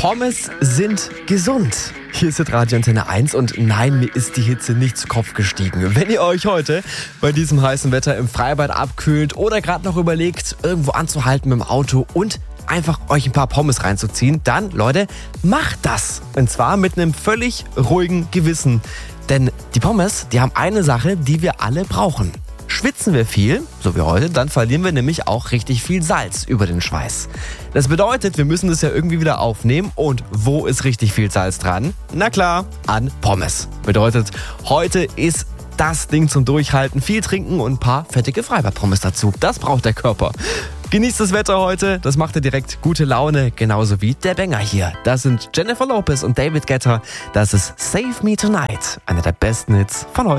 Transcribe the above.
Pommes sind gesund. Hier ist Radio Antenne 1 und nein, mir ist die Hitze nicht zu Kopf gestiegen. Wenn ihr euch heute bei diesem heißen Wetter im Freibad abkühlt oder gerade noch überlegt, irgendwo anzuhalten mit dem Auto und einfach euch ein paar Pommes reinzuziehen, dann, Leute, macht das. Und zwar mit einem völlig ruhigen Gewissen. Denn die Pommes, die haben eine Sache, die wir alle brauchen. Schwitzen wir viel, so wie heute, dann verlieren wir nämlich auch richtig viel Salz über den Schweiß. Das bedeutet, wir müssen das ja irgendwie wieder aufnehmen. Und wo ist richtig viel Salz dran? Na klar, an Pommes. Bedeutet, heute ist das Ding zum Durchhalten. Viel trinken und ein paar fettige Freibad-Pommes dazu. Das braucht der Körper. Genießt das Wetter heute, das macht dir direkt gute Laune, genauso wie der Banger hier. Das sind Jennifer Lopez und David Guetta. Das ist Save Me Tonight, einer der besten Hits von heute.